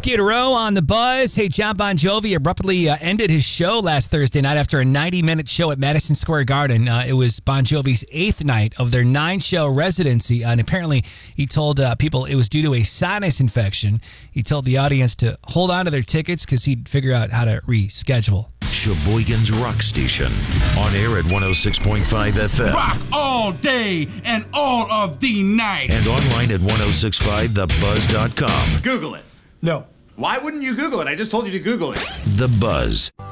Skid-Row on the Buzz. Hey, John Bon Jovi abruptly ended his show last Thursday night after a 90-minute show at Madison Square Garden. It was Bon Jovi's 8th night of their 9-show residency, and apparently he told people it was due to a sinus infection. He told the audience to hold on to their tickets because he'd figure out how to reschedule. Sheboygan's Rock Station. On air at 106.5 FM. Rock all day and all of the night. And online at 1065thebuzz.com. Google it. No. Why wouldn't you Google it? I just told you to Google it. The Buzz.